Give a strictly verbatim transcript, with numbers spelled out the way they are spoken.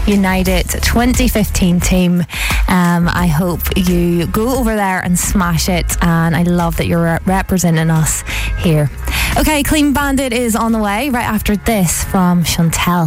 United twenty fifteen team. Um, I hope you go over there and smash it, and I love that you're re- representing us here. Okay, Clean Bandit is on the way right after this from Chantel.